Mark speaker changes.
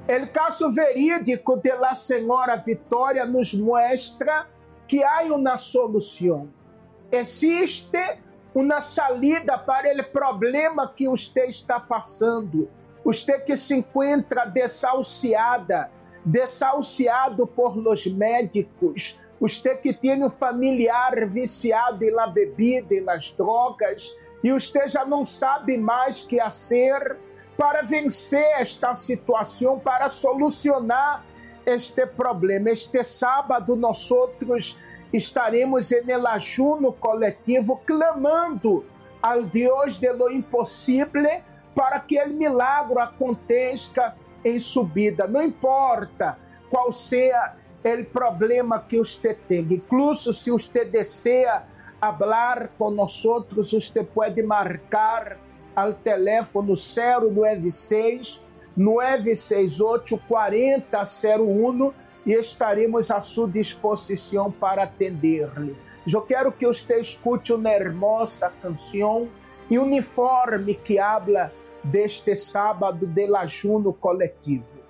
Speaker 1: O caso verídico de la senhora Vitória nos mostra que há uma solução. Existe uma saída para o problema que você está passando. Você que se encontra desahuciado por los médicos, você que tem um familiar viciado na bebida e nas drogas, e você já não sabe mais o que fazer para vencer esta situação, para solucionar este problema. Este sábado, nós estaremos em ajuno coletivo, clamando ao Deus de lo impossível para que o milagre aconteça em sua vida. Não importa qual seja o problema que você tem. Incluso se você deseja falar conosco, você pode marcar ao telefone 096 968 4001 e estaremos à sua disposição para atender-lhe. Eu quero que você escute uma hermosa canção e uniforme que habla deste sábado del ajuno coletivo.